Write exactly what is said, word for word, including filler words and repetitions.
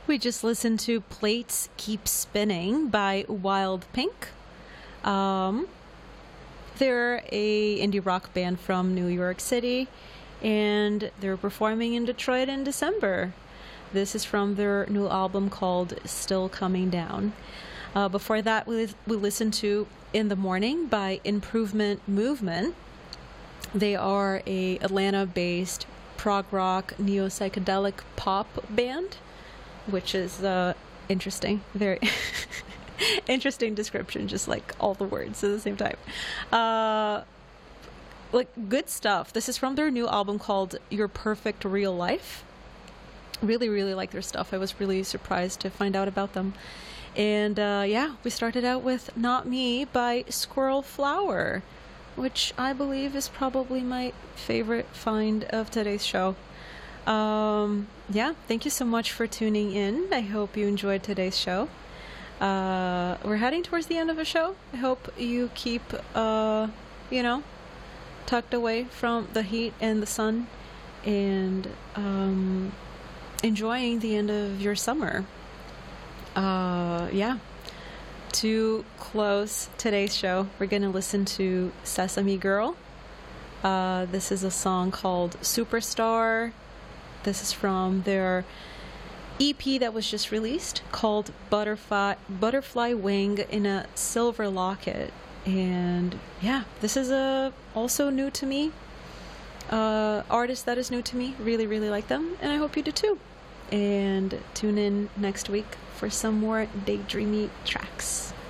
We just listened to Plates Keep Spinning by Wild Pink. Um, they're a indie rock band from New York City, and they're performing in Detroit in December. This is from their new album called Still Coming Down. Uh, before that, we, we listened to In the Morning by Improvement Movement. They are a Atlanta-based prog rock, neo-psychedelic pop band, which is uh, interesting. Very interesting description, just like all the words at the same time. Uh, like, good stuff. This is from their new album called Your Perfect Real Life. Really, really like their stuff. I was really surprised to find out about them. And uh, yeah, we started out with Not Me by Squirrel Flower, which I believe is probably my favorite find of today's show. Um, yeah, thank you so much for tuning in. I hope you enjoyed today's show. Uh, we're heading towards the end of the show. I hope you keep, uh, you know, tucked away from the heat and the sun and um, enjoying the end of your summer. Uh, yeah. To close today's show, we're going to listen to Sesame Girl. Uh, this is a song called Superstar. This is from their E P that was just released called Butterfly Butterfly Wing in a Silver Locket. And yeah, this is a also new to me uh, artist that is new to me. Really, really like them, and I hope you do too. And tune in next week for some more daydreamy tracks.